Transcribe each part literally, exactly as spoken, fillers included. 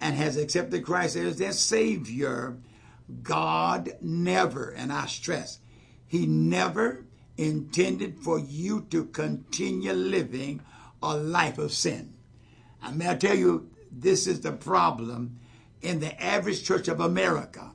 and has accepted Christ as their Savior, God never, and I stress, He never intended for you to continue living a life of sin. I mean, I tell you, this is the problem in the average church of America.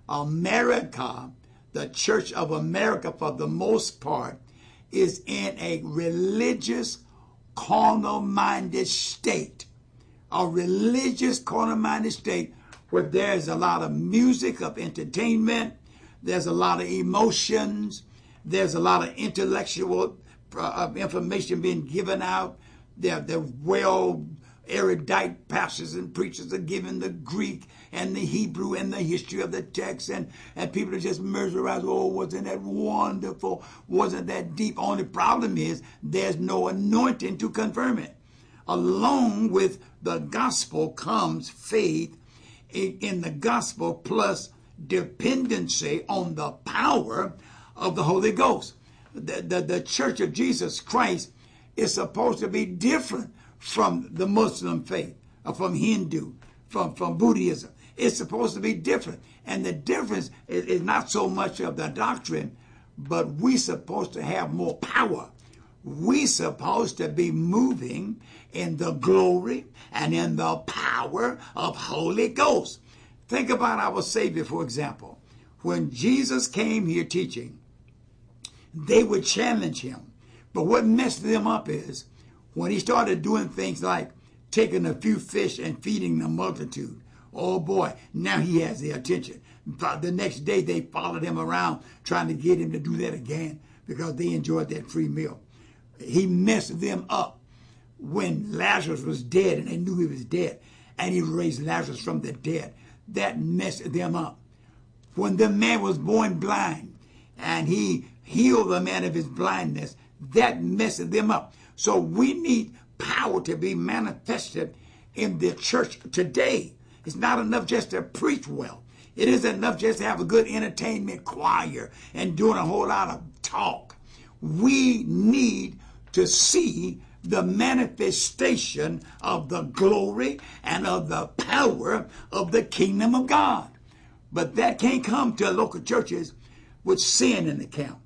America, the church of America, for the most part, is in a religious, carnal-minded state. A religious, carnal-minded state where there's a lot of music, of entertainment, there's a lot of emotions, there's a lot of intellectual uh, information being given out. They're, they're well erudite pastors and preachers are giving the Greek and the Hebrew and the history of the text, and, and people are just mesmerized. Oh, wasn't that wonderful? Wasn't that deep? Only problem is there's no anointing to confirm it. Along with the gospel comes faith in the gospel plus dependency on the power of the Holy Ghost. The, the, the Church of Jesus Christ is supposed to be different from the Muslim faith, or from Hindu, from, from Buddhism. It's supposed to be different. And the difference is, is not so much of the doctrine, but we're supposed to have more power. We're supposed to be moving in the glory and in the power of Holy Ghost. Think about our Savior, for example. When Jesus came here teaching, they would challenge him. But what messed them up is when he started doing things like taking a few fish and feeding the multitude. Oh boy, now he has their attention. But the next day they followed him around trying to get him to do that again because they enjoyed that free meal. He messed them up when Lazarus was dead and they knew he was dead, and he raised Lazarus from the dead. That messed them up. When the man was born blind and he healed the man of his blindness, that messed them up. So we need power to be manifested in the church today. It's not enough just to preach well. It isn't enough just to have a good entertainment choir and doing a whole lot of talk. We need to see the manifestation of the glory and of the power of the kingdom of God. But that can't come to local churches with sin in the camp.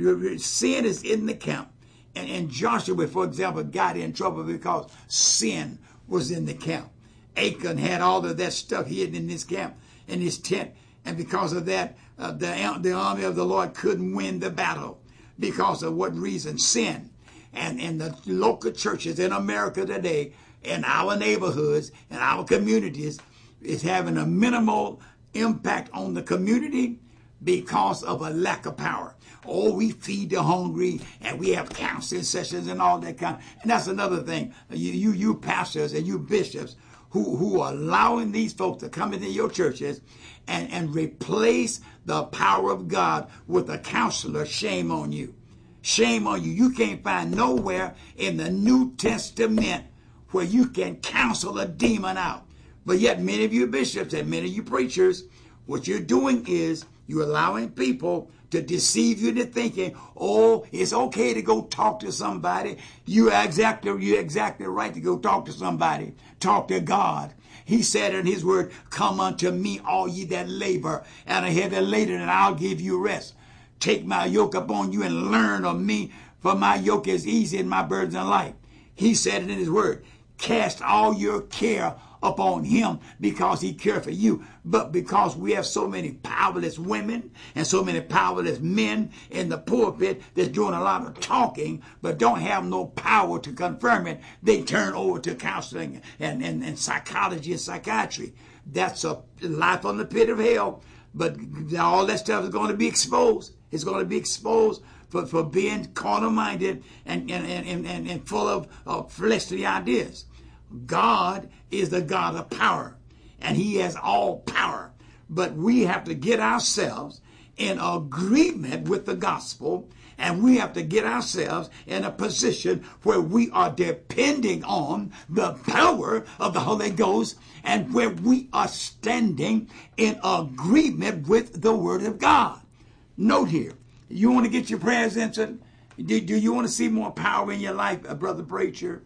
Sin is in the camp. And, and Joshua, for example, got in trouble because sin was in the camp. Achan had all of that stuff hidden in his camp, in his tent. And because of that, uh, the, the army of the Lord couldn't win the battle. Because of what reason? Sin. And, and the local churches in America today, in our neighborhoods, in our communities, is having a minimal impact on the community because of a lack of power. Oh, we feed the hungry, and we have counseling sessions and all that kind of, and that's another thing. You, you, you pastors and you bishops who, who are allowing these folks to come into your churches and, and replace the power of God with a counselor, shame on you. Shame on you. You can't find nowhere in the New Testament where you can counsel a demon out. But yet many of you bishops and many of you preachers, what you're doing is you're allowing people to deceive you into thinking, oh, it's okay to go talk to somebody. You're exactly, you're exactly right to go talk to somebody. Talk to God. He said in his word, come unto me, all ye that labor and are heavy laden, and I'll give you rest. Take my yoke upon you and learn of me, for my yoke is easy and my burdens are light. He said it in his word, cast all your care upon him because he cared for you. But because we have so many powerless women and so many powerless men in the pulpit that's doing a lot of talking but don't have no power to confirm it, they turn over to counseling and, and, and psychology and psychiatry. That's a life on the pit of hell. But all that stuff is going to be exposed. It's going to be exposed for, for being carnal-minded and, and, and, and, and full of, of fleshly ideas. God is the God of power, and he has all power. But we have to get ourselves in agreement with the gospel, and we have to get ourselves in a position where we are depending on the power of the Holy Ghost and where we are standing in agreement with the Word of God. Note here, you want to get your prayers answered? Do, do you want to see more power in your life, uh, Brother Preacher?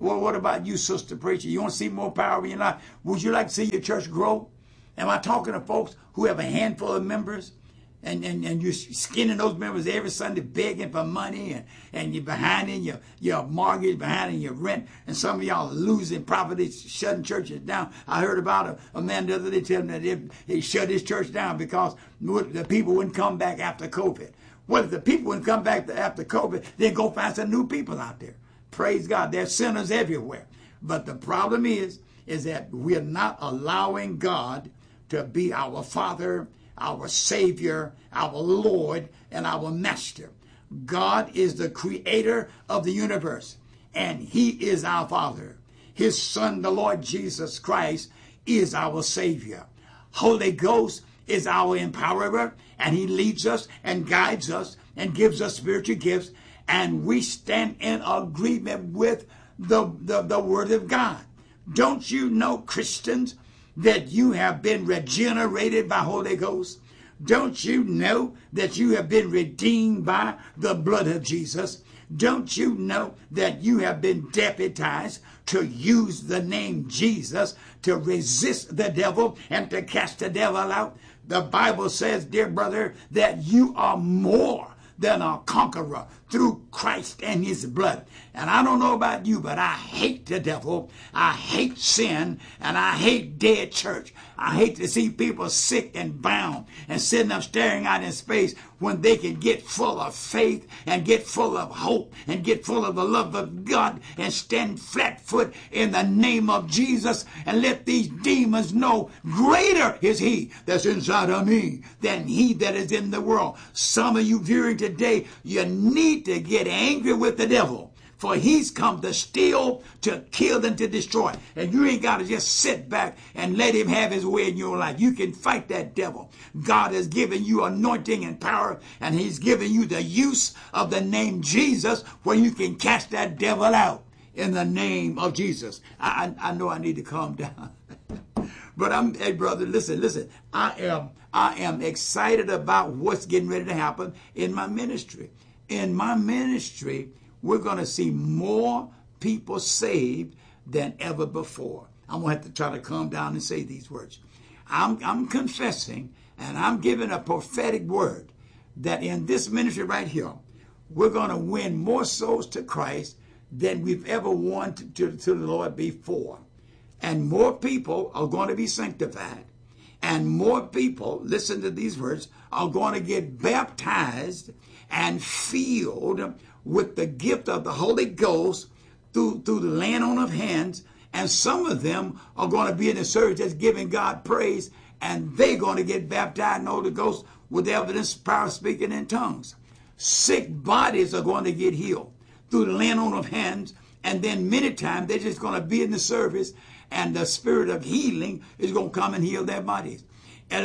Well, what about you, sister preacher? You want to see more power in your life? Would you like to see your church grow? Am I talking to folks who have a handful of members? And, and, and you're skinning those members every Sunday begging for money, and, and you're behind in your, your mortgage, behind in your rent, and some of y'all are losing properties, shutting churches down. I heard about a, a man the other day telling me that they, they shut his church down because the people wouldn't come back after COVID. Well, if the people wouldn't come back after COVID, then go find some new people out there. Praise God. There's sinners everywhere. But the problem is, is that we're not allowing God to be our Father, our Savior, our Lord, and our Master. God is the creator of the universe, and he is our Father. His Son, the Lord Jesus Christ, is our Savior. Holy Ghost is our empowerer, and he leads us and guides us and gives us spiritual gifts, and we stand in agreement with the, the, the Word of God. Don't you know, Christians, that you have been regenerated by Holy Ghost? Don't you know that you have been redeemed by the blood of Jesus? Don't you know that you have been deputized to use the name Jesus to resist the devil and to cast the devil out? The Bible says, dear brother, that you are more than a conqueror through Christ and his blood. And I don't know about you, but I hate the devil. I hate sin, and I hate dead church. I hate to see people sick and bound and sitting up staring out in space when they can get full of faith and get full of hope and get full of the love of God and stand flat foot in the name of Jesus and let these demons know greater is he that's inside of me than he that is in the world. Some of you viewing today, you need to get angry with the devil. For he's come to steal, to kill, and to destroy. And you ain't got to just sit back and let him have his way in your life. You can fight that devil. God has given you anointing and power, and he's given you the use of the name Jesus where you can cast that devil out in the name of Jesus. I, I, I know I need to calm down. But I'm, hey brother, listen, listen. I am, I am excited about what's getting ready to happen in my ministry. In my ministry, we're going to see more people saved than ever before. I'm going to have to try to calm down and say these words. I'm, I'm confessing and I'm giving a prophetic word that in this ministry right here, we're going to win more souls to Christ than we've ever won to, to, to the Lord before. And more people are going to be sanctified. And more people, listen to these words, are going to get baptized and filled with the gift of the Holy Ghost through, through the laying on of hands. And some of them are going to be in the service just giving God praise, and they're going to get baptized in the Holy Ghost with the evidence of power speaking in tongues. Sick bodies are going to get healed through the laying on of hands, and then many times they're just going to be in the service, and the spirit of healing is going to come and heal their bodies. And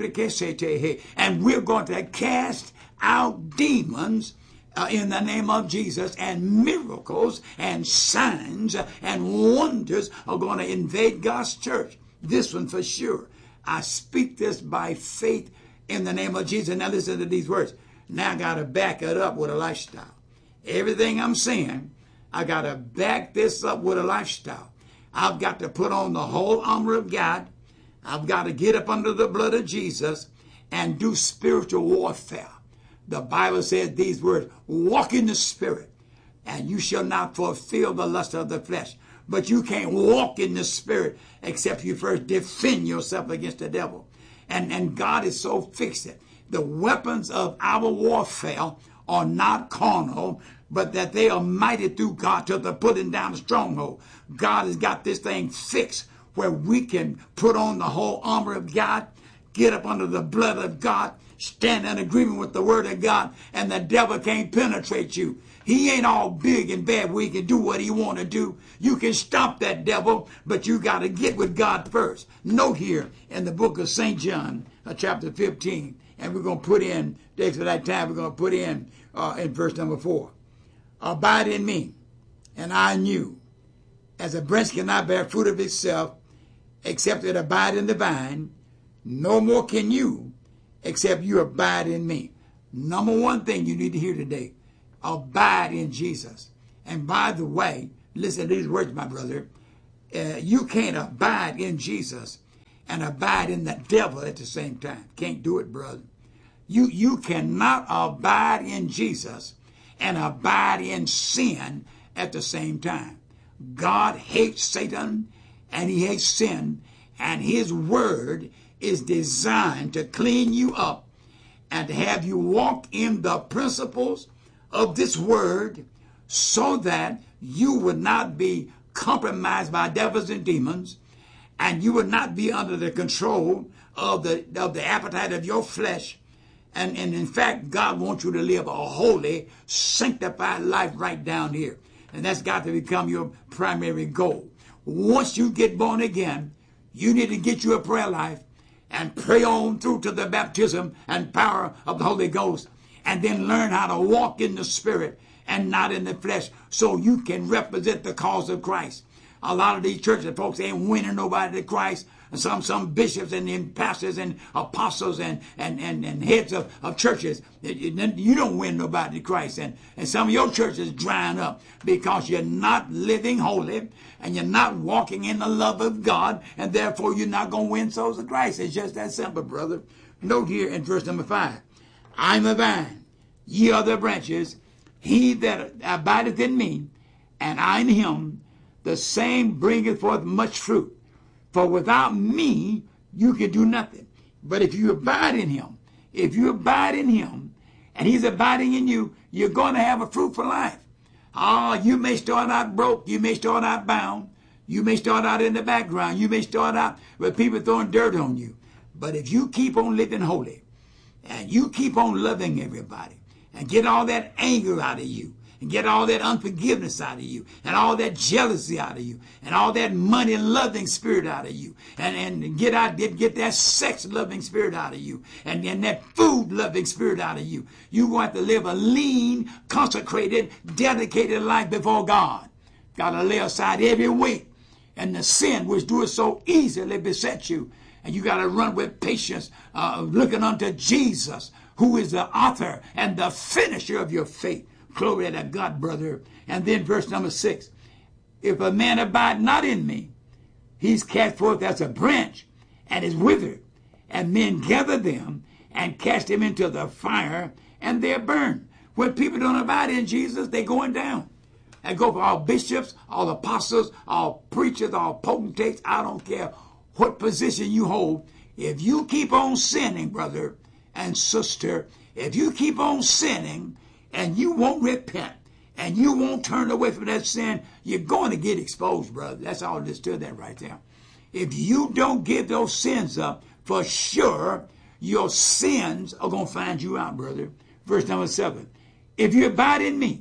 we're going to cast out demons Uh, in the name of Jesus, and miracles and signs and wonders are going to invade God's church. This one for sure. I speak this by faith in the name of Jesus. Now listen to these words. Now I got to back it up with a lifestyle. Everything I'm saying, I got to back this up with a lifestyle. I've got to put on the whole armor of God. I've got to get up under the blood of Jesus and do spiritual warfare. The Bible says these words, walk in the Spirit, and you shall not fulfill the lust of the flesh. But you can't walk in the Spirit except you first defend yourself against the devil. And, and God is so fixed it. The weapons of our warfare are not carnal, but that they are mighty through God to the putting down the stronghold. God has got this thing fixed where we can put on the whole armor of God, get up under the blood of God, stand in agreement with the word of God, and the devil can't penetrate you. He ain't all big and bad where he can do what he want to do. You can stop that devil, but you got to get with God first. Note here in the book of Saint John, uh, chapter fifteen, and we're going to put in, next to that time, we're going to put in, uh, in verse number four. Abide in me, and I in you. As a branch cannot bear fruit of itself, except it abide in the vine, no more can you, except you abide in me. Number one thing you need to hear today, abide in Jesus. And by the way, Listen to these words, my brother. Uh, you can't abide in Jesus and abide in the devil at the same time. Can't do it, brother. You, you cannot abide in Jesus and abide in sin at the same time. God hates Satan and he hates sin, and his word is designed to clean you up and to have you walk in the principles of this word so that you would not be compromised by devils and demons, and you would not be under the control of the of the appetite of your flesh. And, and in fact, God wants you to live a holy, sanctified life right down here. And that's got to become your primary goal. Once you get born again, you need to get you a prayer life and pray on through to the baptism and power of the Holy Ghost, and then learn how to walk in the Spirit and not in the flesh, so you can represent the cause of Christ. A lot of these churches, folks, ain't winning nobody to Christ. Some some bishops and, and pastors and apostles and and, and, and heads of, of churches, you don't win nobody to Christ. And, and some of your churches drying up because you're not living holy and you're not walking in the love of God, and therefore you're not going to win souls to Christ. It's just that simple, brother. Note here in verse number five, I'm a vine, ye are the branches. He that abideth in me, and I in him, the same bringeth forth much fruit. For without me, you can do nothing. But if you abide in him, if you abide in him, and he's abiding in you, you're going to have a fruitful life. Ah, you may start out broke. You may start out bound. You may start out in the background. You may start out with people throwing dirt on you. But if you keep on living holy, and you keep on loving everybody, and get all that anger out of you, and get all that unforgiveness out of you, and all that jealousy out of you, and all that money-loving spirit out of you, and, and get out, get, get that sex-loving spirit out of you, and, and that food-loving spirit out of you. You're going to have to live a lean, consecrated, dedicated life before God. Got to lay aside every weight and the sin which doeth so easily beset you. And you got to run with patience, uh, looking unto Jesus, who is the author and the finisher of your faith. Glory to God, brother. And then verse number six. If a man abide not in me, he's cast forth as a branch and is withered. And men gather them and cast them into the fire, and they're burned. When people don't abide in Jesus, they're going down. And go for all bishops, all apostles, all preachers, all potentates. I don't care what position you hold. If you keep on sinning, brother and sister, if you keep on sinning and you won't repent and you won't turn away from that sin, you're going to get exposed, brother. That's all there is to that right there. If you don't give those sins up, for sure, your sins are going to find you out, brother. Verse number seven. If you abide in me,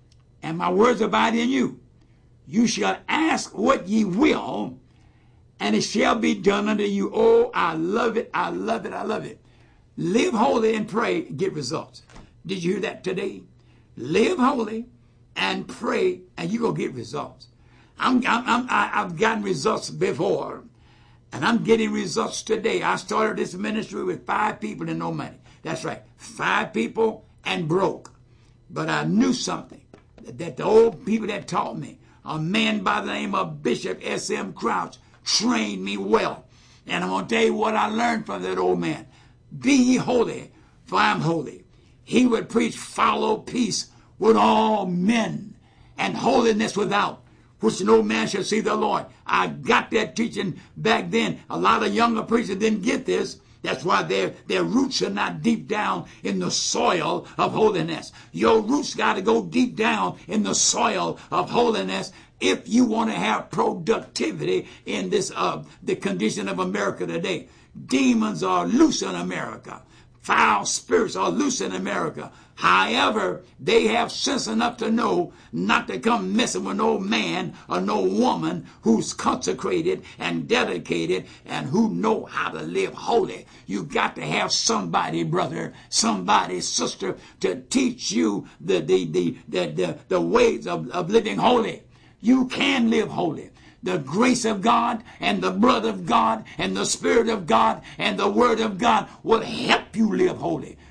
and my words abide in you, you shall ask what ye will, and it shall be done unto you. Oh, I love it, I love it, I love it. Live holy and pray, get results. Did you hear that today? Live holy and pray, and you're going to get results. I'm, I'm, I'm, I've gotten results before, and I'm getting results today. I started this ministry with five people and no money. That's right, five people and broke. But I knew something, that the old people that taught me, a man by the name of Bishop S M Crouch, trained me well. And I'm going to tell you what I learned from that old man. Be ye holy, for I am holy. He would preach, follow peace with all men, and holiness without, which no man shall see the Lord. I got that teaching back then. A lot of younger preachers didn't get this. That's why their, their roots are not deep down in the soil of holiness. Your roots got to go deep down in the soil of holiness if you want to have productivity in this uh, the condition of America today. Demons are loose in America. Foul spirits are loose in America. However, they have sense enough to know not to come messing with no man or no woman who's consecrated and dedicated and who know how to live holy. You got to have somebody, brother, somebody, sister, to teach you the the the the, the, the ways of, of living holy. You can live holy. The grace of God and the blood of God and the Spirit of God and the Word of God will help you live holy.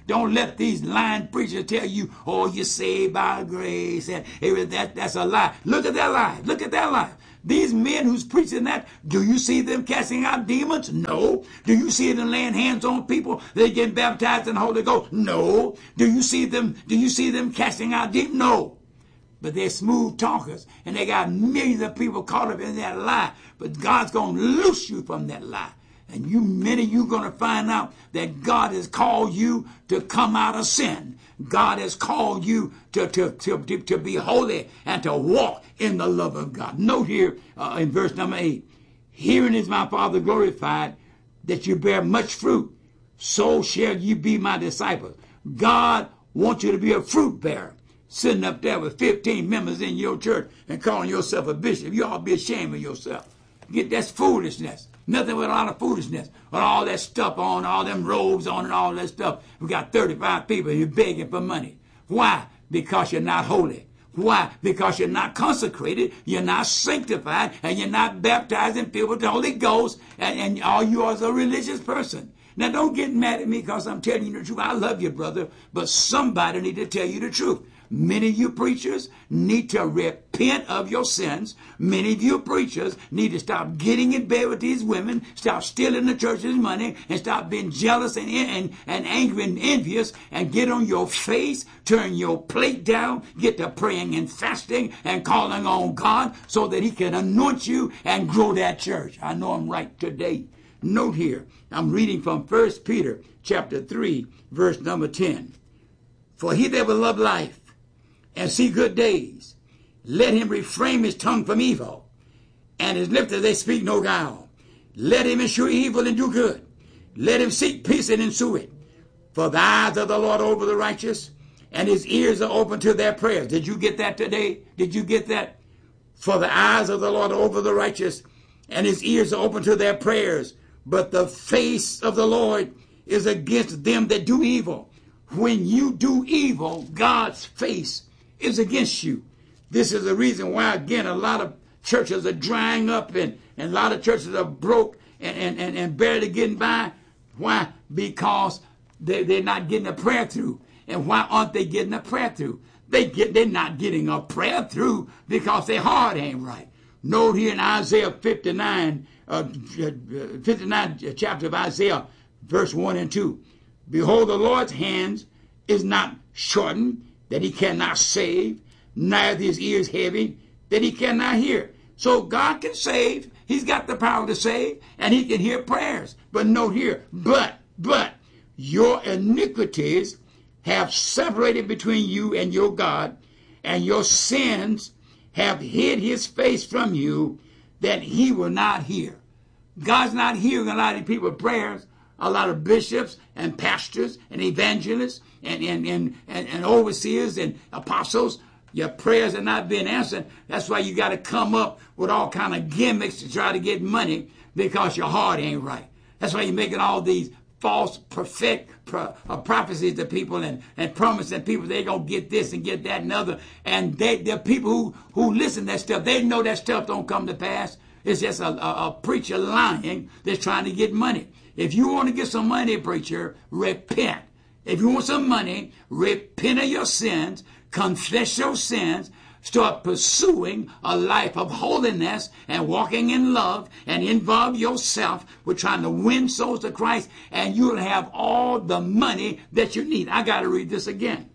Don't let these lying preachers tell you, oh, you're saved by grace. And that, that's a lie. Look at that lie. Look at that lie. These men who's preaching that, do you see them casting out demons? No. Do you see them laying hands on people? They get baptized in the Holy Ghost? No. Do you see them, do you see them casting out demons? No. But they're smooth talkers, and they got millions of people caught up in that lie. But God's going to loose you from that lie. And you, many of you going to find out that God has called you to come out of sin. God has called you to, to, to, to, to be holy and to walk in the love of God. Note here uh, in verse number eight, herein is my Father glorified, that you bear much fruit. So shall you be my disciples. God wants you to be a fruit bearer. Sitting up there with fifteen members in your church and calling yourself a bishop, you ought to be ashamed of yourself. Get that's foolishness. Nothing but a lot of foolishness. With all that stuff on, all them robes on and all that stuff. We got thirty-five people and you're begging for money. Why? Because you're not holy. Why? Because you're not consecrated, you're not sanctified, and you're not baptized and filled with the Holy Ghost, and, and all you are is a religious person. Now don't get mad at me because I'm telling you the truth. I love you, brother, but somebody need to tell you the truth. Many of you preachers need to repent of your sins. Many of you preachers need to stop getting in bed with these women, stop stealing the church's money, and stop being jealous and, and, and angry and envious, and get on your face, turn your plate down, get to praying and fasting and calling on God so that he can anoint you and grow that church. I know I'm right today. Note here, I'm reading from First Peter chapter three, verse number ten. For he that will love life and see good days, let him refrain his tongue from evil, and his lips that they speak no guile. Let him eschew evil and do good. Let him seek peace and ensue it. For the eyes of the Lord are over the righteous, and his ears are open to their prayers. Did you get that today? Did you get that? For the eyes of the Lord are over the righteous, and his ears are open to their prayers. But the face of the Lord is against them that do evil. When you do evil, God's face is against you. This is the reason why, again, a lot of churches are drying up and, and a lot of churches are broke and, and, and, and barely getting by. Why? Because they, they're not getting a prayer through. And why aren't they getting a prayer through? They get, they're not getting a prayer through because their heart ain't right. Note here in Isaiah fifty-nine, uh, fifty-nine chapter of Isaiah, verse one and two. Behold, the Lord's hands is not shortened, that he cannot save, neither his ears heavy, that he cannot hear. So God can save. He's got the power to save, and he can hear prayers. But note here, but, but, your iniquities have separated between you and your God, and your sins have hid his face from you, that he will not hear. God's not hearing a lot of people's prayers. A lot of bishops and pastors and evangelists and, and, and, and, and overseers and apostles, your prayers are not being answered. That's why you got to come up with all kind of gimmicks to try to get money because your heart ain't right. That's why you're making all these false prophet, pro, uh, prophecies to people and, and promising people they're going to get this and get that and other. And they, they're people who, who listen to that stuff. They know that stuff don't come to pass. It's just a, a, a preacher lying that's trying to get money. If you want to get some money, preacher, repent. If you want some money, repent of your sins, confess your sins, start pursuing a life of holiness and walking in love, and involve yourself with trying to win souls to Christ, and you'll have all the money that you need. I got to read this again.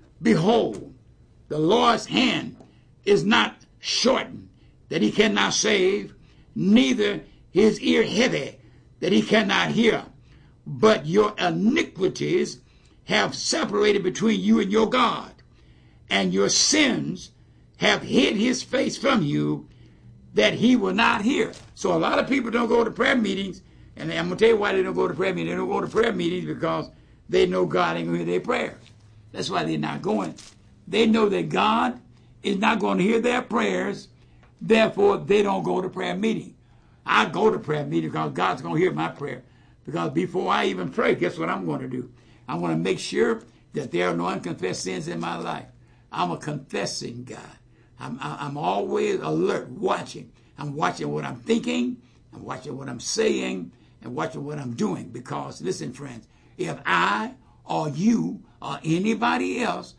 Behold, the Lord's hand is not shortened, that he cannot save, neither his ear heavy, that he cannot hear. But your iniquities have separated between you and your God, and your sins have hid his face from you, that he will not hear. So a lot of people don't go to prayer meetings, and I'm going to tell you why they don't go to prayer meetings. They don't go to prayer meetings because they know God ain't going to hear their prayers. That's why they're not going. They know that God is not going to hear their prayers, therefore they don't go to prayer meeting. I go to prayer meeting because God's going to hear my prayer. Because before I even pray, guess what I'm going to do? I want to make sure that there are no unconfessed sins in my life. I'm a confessing God. I'm, I'm always alert, watching. I'm watching what I'm thinking. I'm watching what I'm saying. And watching what I'm doing. Because, listen, friends, if I or you or anybody else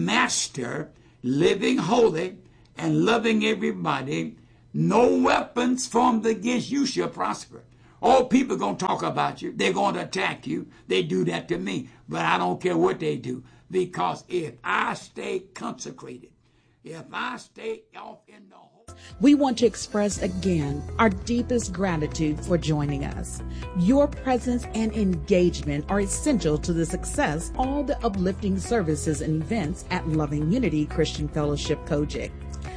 master living holy and loving everybody, no weapons formed against you shall prosper. All people are going to talk about you. They're going to attack you. They do that to me. But I don't care what they do. Because if I stay consecrated, if I stay off in the hole. We want to express again our deepest gratitude for joining us. Your presence and engagement are essential to the success of all the uplifting services and events at Loving Unity Christian Fellowship Kojic.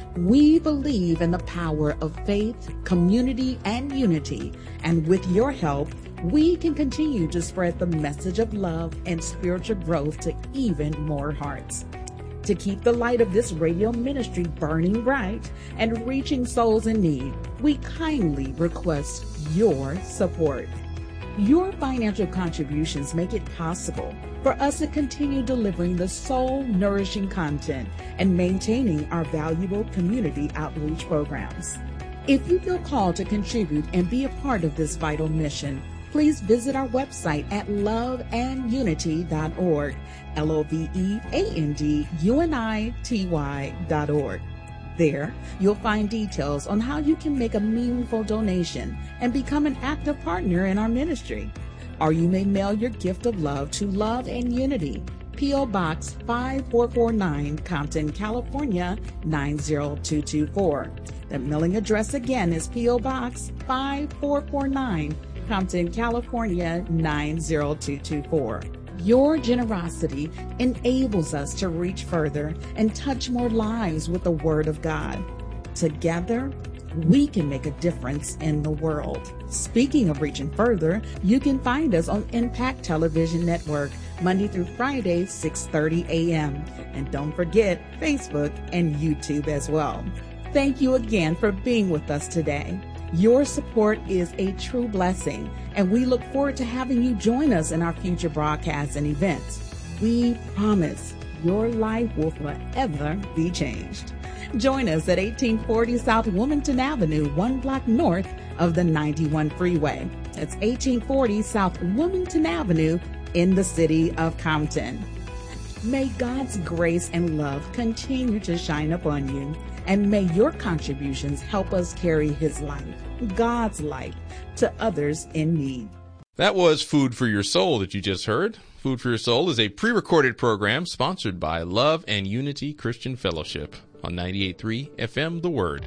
We believe in the power of faith, community, and unity. And with your help, we can continue to spread the message of love and spiritual growth to even more hearts. To keep the light of this radio ministry burning bright and reaching souls in need, we kindly request your support. Your financial contributions make it possible for us to continue delivering the soul-nourishing content and maintaining our valuable community outreach programs. If you feel called to contribute and be a part of this vital mission, please visit our website at love and unity dot org, L O V E A N D U N I T Y dot org. There, you'll find details on how you can make a meaningful donation and become an active partner in our ministry. Or you may mail your gift of love to Love and Unity, P O. Box five four four nine, Compton, California, nine zero two two four. The mailing address again is P O. Box five four four nine, Compton, California, nine zero two two four. Your generosity enables us to reach further and touch more lives with the Word of God. Together, we can make a difference in the world. Speaking of reaching further, you can find us on Impact Television Network, Monday through Friday, six thirty a.m. And don't forget Facebook and YouTube as well. Thank you again for being with us today. Your support is a true blessing, and we look forward to having you join us in our future broadcasts and events. We promise your life will forever be changed. Join us at eighteen forty South Wilmington Avenue, one block north of the ninety-one freeway. That's eighteen forty South Wilmington Avenue in the city of Compton. May God's grace and love continue to shine upon you, and may your contributions help us carry His life, God's life, to others in need. That was Food for Your Soul that you just heard. Food for Your Soul is a pre-recorded program sponsored by Love and Unity Christian Fellowship on ninety-eight point three F M The Word.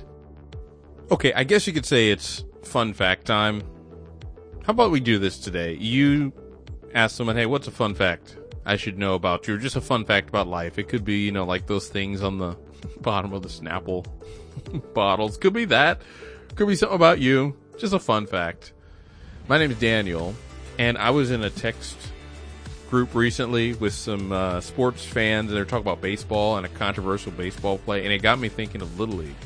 Okay, I guess you could say it's fun fact time. How about we do this today? You ask someone, hey, what's a fun fact I should know about you? Or just a fun fact about life. It could be, you know, like those things on the bottom of the Snapple bottles. Could be that. Could be something about you. Just a fun fact. My name is Daniel, and I was in a text group recently with some uh, sports fans, and they're talking about baseball and a controversial baseball play, and it got me thinking of Little League.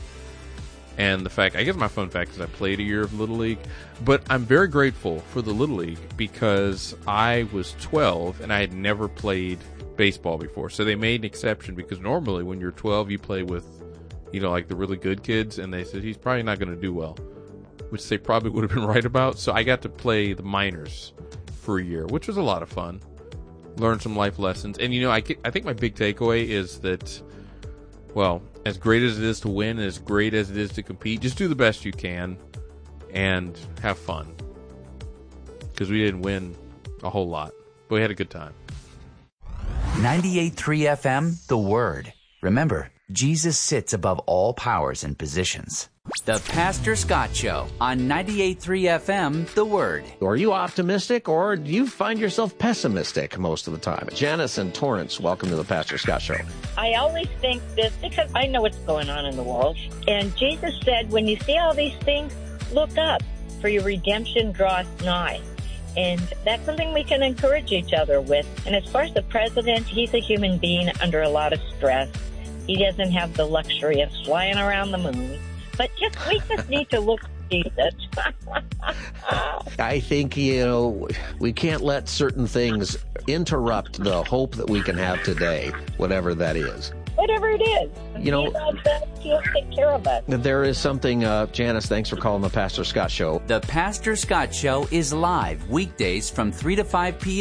And the fact, I guess my fun fact is I played a year of Little League, but I'm very grateful for the Little League because I was twelve and I had never played baseball before. So they made an exception because normally when you're twelve, you play with, you know, like the really good kids, and they said he's probably not going to do well, which they probably would have been right about. So I got to play the minors for a year, which was a lot of fun. Learned some life lessons. And, you know, I, I think my big takeaway is that, well, as great as it is to win, as great as it is to compete, just do the best you can and have fun. Because we didn't win a whole lot, but we had a good time. ninety-eight point three F M, The Word. Remember, Jesus sits above all powers and positions. The Pastor Scott Show on ninety-eight point three F M, The Word. Are you optimistic or do you find yourself pessimistic most of the time? Janice and Torrance, welcome to the Pastor Scott Show. I always think this because I know what's going on in the world. And Jesus said, when you see all these things, look up, for your redemption draweth nigh. And that's something we can encourage each other with. And as far as the president, he's a human being under a lot of stress. He doesn't have the luxury of flying around the moon. But just we just need to look at Jesus. I think, you know, we can't let certain things interrupt the hope that we can have today, whatever that is. Whatever it is. You know, he'll take care of us. There is something, uh, Janice, thanks for calling the Pastor Scott Show. The Pastor Scott Show is live weekdays from three to five p.m.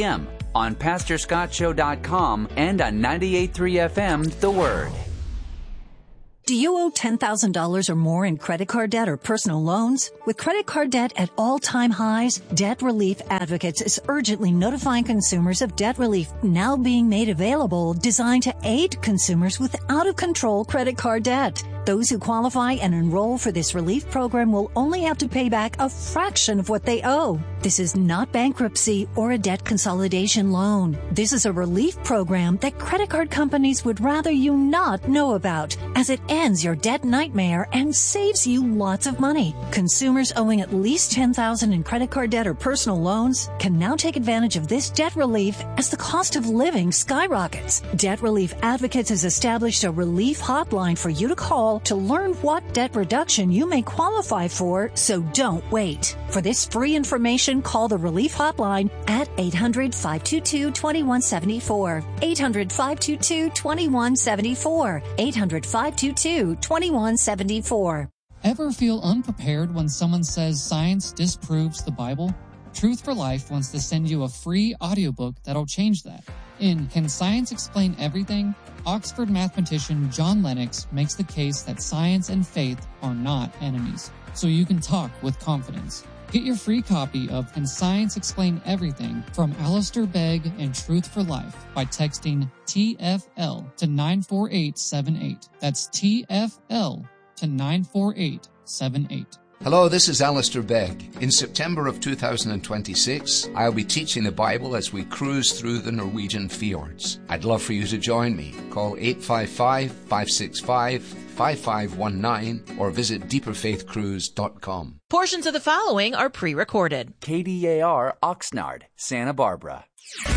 on pastor scott show dot com and on ninety-eight point three F M The Word. Do you owe ten thousand dollars or more in credit card debt or personal loans? With credit card debt at all-time highs, Debt Relief Advocates is urgently notifying consumers of debt relief now being made available, designed to aid consumers with out-of-control credit card debt. Those who qualify and enroll for this relief program will only have to pay back a fraction of what they owe. This is not bankruptcy or a debt consolidation loan. This is a relief program that credit card companies would rather you not know about, as it ends your debt nightmare and saves you lots of money. Consumers owing at least ten thousand dollars in credit card debt or personal loans can now take advantage of this debt relief as the cost of living skyrockets. Debt Relief Advocates has established a relief hotline for you to call to learn what debt reduction you may qualify for, so don't wait. For this free information, call the Relief Hotline at eight hundred, five two two, two one seven four, eight hundred, five two two, two one seven four, eight hundred, five two two, two one seven four. Ever feel unprepared when someone says science disproves the Bible? Truth for Life wants to send you a free audiobook that'll change that. In Can Science Explain Everything?, Oxford mathematician John Lennox makes the case that science and faith are not enemies, so you can talk with confidence. Get your free copy of Can Science Explain Everything from Alistair Begg and Truth for Life by texting T F L to nine four eight seven eight. That's T F L to nine four eight seven eight. Hello, this is Alistair Begg. In September of two thousand twenty-six, I'll be teaching the Bible as we cruise through the Norwegian fjords. I'd love for you to join me. Call eight five five, five six five, five five one nine or visit deeper faith cruise dot com. Portions of the following are pre-recorded. K D A R Oxnard, Santa Barbara.